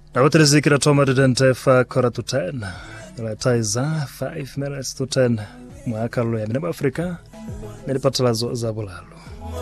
Abatrezikira toma didente fa koratu 10. La taiza 5 minutes to 10. Mwaka lo ya minaba Afrika. Nilipata lazo za bulalo.